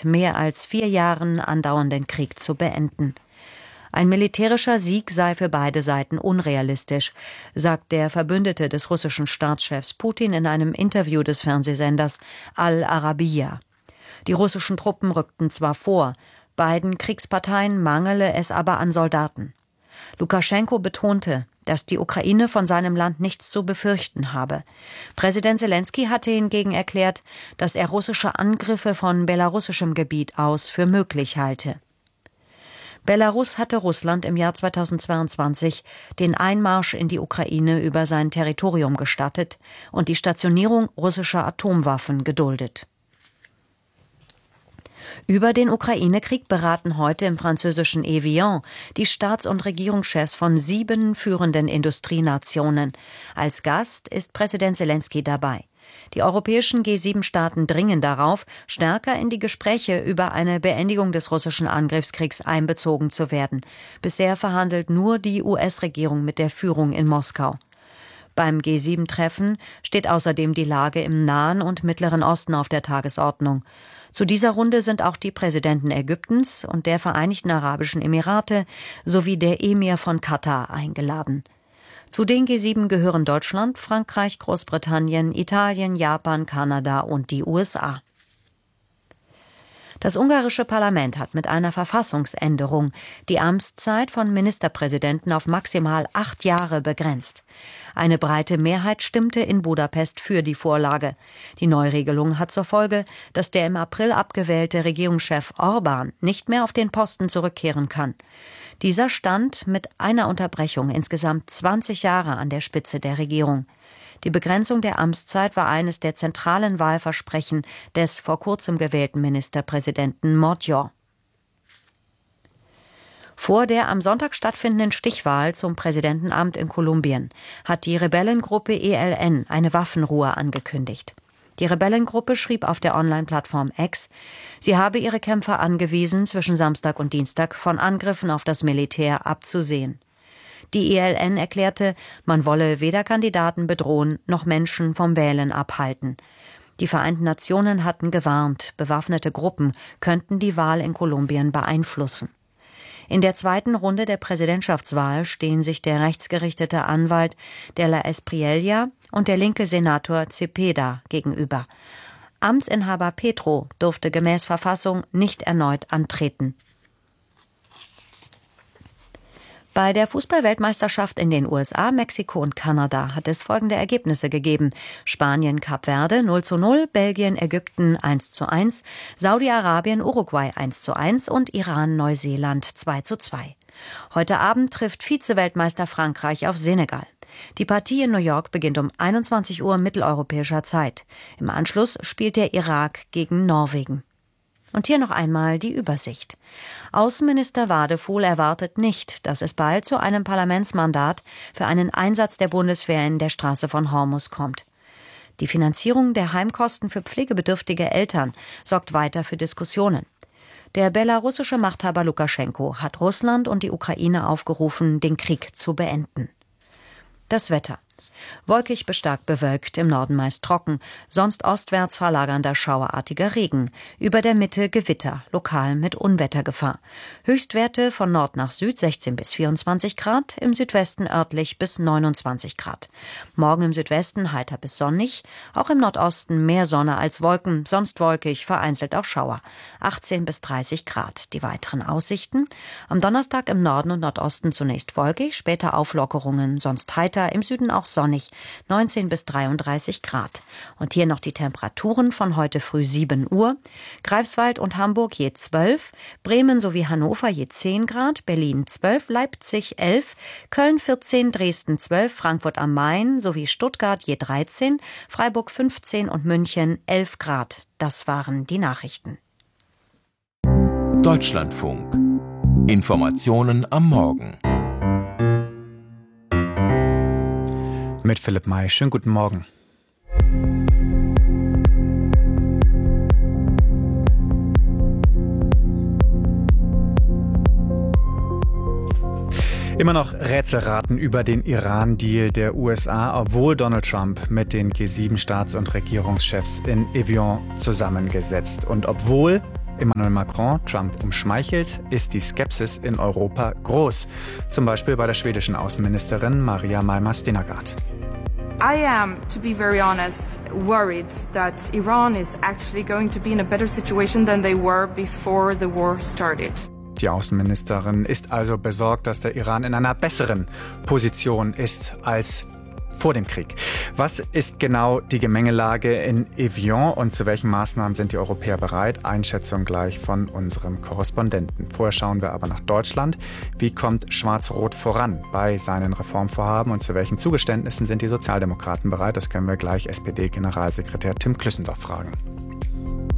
mehr als 4 Jahren andauernden Krieg zu beenden. Ein militärischer Sieg sei für beide Seiten unrealistisch, sagt der Verbündete des russischen Staatschefs Putin in einem Interview des Fernsehsenders Al-Arabiya. Die russischen Truppen rückten zwar vor, beiden Kriegsparteien mangele es aber an Soldaten. Lukaschenko betonte, dass die Ukraine von seinem Land nichts zu befürchten habe. Präsident Selenskyj hatte hingegen erklärt, dass er russische Angriffe von belarussischem Gebiet aus für möglich halte. Belarus hatte Russland im Jahr 2022 den Einmarsch in die Ukraine über sein Territorium gestattet und die Stationierung russischer Atomwaffen geduldet. Über den Ukraine-Krieg beraten heute im französischen Evian die Staats- und Regierungschefs von 7 führenden Industrienationen. Als Gast ist Präsident Selenskyj dabei. Die europäischen G7-Staaten dringen darauf, stärker in die Gespräche über eine Beendigung des russischen Angriffskriegs einbezogen zu werden. Bisher verhandelt nur die US-Regierung mit der Führung in Moskau. Beim G7-Treffen steht außerdem die Lage im Nahen und Mittleren Osten auf der Tagesordnung. Zu dieser Runde sind auch die Präsidenten Ägyptens und der Vereinigten Arabischen Emirate sowie der Emir von Katar eingeladen. Zu den G7 gehören Deutschland, Frankreich, Großbritannien, Italien, Japan, Kanada und die USA. Das ungarische Parlament hat mit einer Verfassungsänderung die Amtszeit von Ministerpräsidenten auf maximal 8 Jahre begrenzt. Eine breite Mehrheit stimmte in Budapest für die Vorlage. Die Neuregelung hat zur Folge, dass der im April abgewählte Regierungschef Orbán nicht mehr auf den Posten zurückkehren kann. Dieser stand mit einer Unterbrechung insgesamt 20 Jahre an der Spitze der Regierung. Die Begrenzung der Amtszeit war eines der zentralen Wahlversprechen des vor kurzem gewählten Ministerpräsidenten Magyar. Vor der am Sonntag stattfindenden Stichwahl zum Präsidentenamt in Kolumbien hat die Rebellengruppe ELN eine Waffenruhe angekündigt. Die Rebellengruppe schrieb auf der Online-Plattform X, sie habe ihre Kämpfer angewiesen, zwischen Samstag und Dienstag von Angriffen auf das Militär abzusehen. Die ELN erklärte, man wolle weder Kandidaten bedrohen noch Menschen vom Wählen abhalten. Die Vereinten Nationen hatten gewarnt, bewaffnete Gruppen könnten die Wahl in Kolumbien beeinflussen. In der zweiten Runde der Präsidentschaftswahl stehen sich der rechtsgerichtete Anwalt de la Espriella und der linke Senator Cepeda gegenüber. Amtsinhaber Petro durfte gemäß Verfassung nicht erneut antreten. Bei der Fußball-Weltmeisterschaft in den USA, Mexiko und Kanada hat es folgende Ergebnisse gegeben. Spanien, Kap Verde 0:0, Belgien, Ägypten 1:1, Saudi-Arabien, Uruguay 1:1 und Iran, Neuseeland 2:2. Heute Abend trifft Vize-Weltmeister Frankreich auf Senegal. Die Partie in New York beginnt um 21 Uhr mitteleuropäischer Zeit. Im Anschluss spielt der Irak gegen Norwegen. Und hier noch einmal die Übersicht. Außenminister Wadefuhl erwartet nicht, dass es bald zu einem Parlamentsmandat für einen Einsatz der Bundeswehr in der Straße von Hormuz kommt. Die Finanzierung der Heimkosten für pflegebedürftige Eltern sorgt weiter für Diskussionen. Der belarussische Machthaber Lukaschenko hat Russland und die Ukraine aufgerufen, den Krieg zu beenden. Das Wetter. Wolkig bis stark bewölkt, im Norden meist trocken, sonst ostwärts verlagernder schauerartiger Regen. Über der Mitte Gewitter, lokal mit Unwettergefahr. Höchstwerte von Nord nach Süd 16 bis 24 Grad, im Südwesten örtlich bis 29 Grad. Morgen im Südwesten heiter bis sonnig, auch im Nordosten mehr Sonne als Wolken, sonst wolkig, vereinzelt auch Schauer. 18 bis 30 Grad. Die weiteren Aussichten: am Donnerstag im Norden und Nordosten zunächst wolkig, später Auflockerungen, sonst heiter, im Süden auch sonnig. 19 bis 33 Grad. Und hier noch die Temperaturen von heute früh 7 Uhr. Greifswald und Hamburg je 12, Bremen sowie Hannover je 10 Grad, Berlin 12, Leipzig 11, Köln 14, Dresden 12, Frankfurt am Main sowie Stuttgart je 13, Freiburg 15 und München 11 Grad. Das waren die Nachrichten. Deutschlandfunk. Informationen am Morgen. Mit Philipp May. Schönen guten Morgen. Immer noch Rätselraten über den Iran-Deal der USA, obwohl Donald Trump mit den G7-Staats- und Regierungschefs in Evian zusammengesetzt und obwohl Emmanuel Macron Trump umschmeichelt, ist die Skepsis in Europa groß. Zum Beispiel bei der schwedischen Außenministerin Maria Malmer Stenergard. I am, to be very honest, worried that Iran is actually going to be in a better situation than they were before the war started. Die Außenministerin ist also besorgt, dass der Iran in einer besseren Position ist als vor dem Krieg. Was ist genau die Gemengelage in Evian und zu welchen Maßnahmen sind die Europäer bereit? Einschätzung gleich von unserem Korrespondenten. Vorher schauen wir aber nach Deutschland. Wie kommt Schwarz-Rot voran bei seinen Reformvorhaben und zu welchen Zugeständnissen sind die Sozialdemokraten bereit? Das können wir gleich SPD-Generalsekretär Tim Klüssendorf fragen.